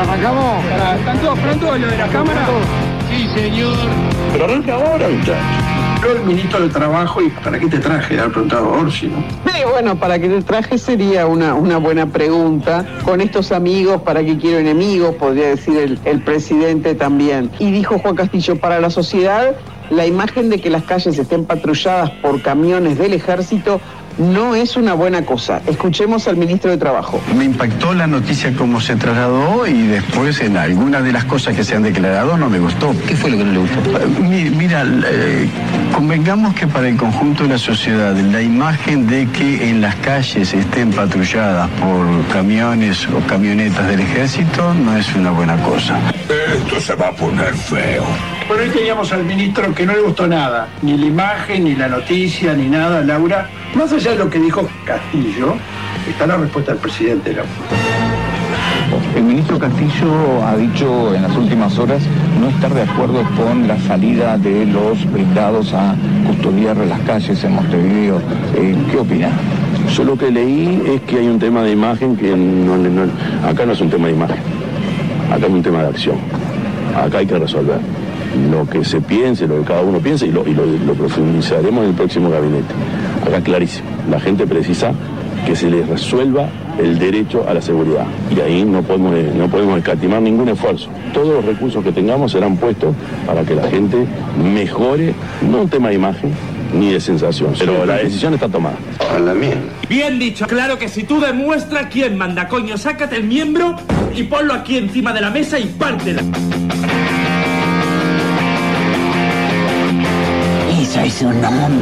¿Arrancamos? ¿Están todos prontos lo de la cámara? Sí, señor. Pero arranca ahora, muchachos. Yo el ministro del Trabajo, ¿y para qué te traje? Le ha preguntado a Orsi, ¿no? Bueno, para qué te traje sería una buena pregunta. Con estos amigos, ¿para qué quiero enemigos? Podría decir el presidente también. Y dijo Juan Castillo, para la sociedad, la imagen de que las calles estén patrulladas por camiones del ejército no es una buena cosa. Escuchemos al ministro de Trabajo. Me impactó la noticia como se trasladó y después en algunas de las cosas que se han declarado no me gustó. ¿Qué fue lo que no le gustó? Mira, convengamos que para el conjunto de la sociedad la imagen de que en las calles estén patrulladas por camiones o camionetas del ejército no es una buena cosa. Esto se va a poner feo. Bueno, hoy teníamos al ministro que no le gustó nada, ni la imagen, ni la noticia, ni nada, Laura. Más allá de lo que dijo Castillo, está la respuesta del presidente, Laura. El ministro Castillo ha dicho en las últimas horas no estar de acuerdo con la salida de los blindados a custodiar las calles en Montevideo. ¿Qué opina? Yo lo que leí es que hay un tema de imagen que acá no es un tema de imagen, acá es un tema de acción. Acá hay que resolver lo que se piense, lo que cada uno piense y lo profundizaremos en el próximo gabinete. Acá clarísimo, la gente precisa que se les resuelva el derecho a la seguridad y ahí no podemos escatimar ningún esfuerzo. Todos los recursos que tengamos serán puestos para que la gente mejore, no un tema de imagen ni de sensación, pero la decisión está tomada. A la mía. Bien dicho, claro que si tú demuestras quién manda, coño, sácate el miembro y ponlo aquí encima de la mesa y pártela. Eso es un hombre.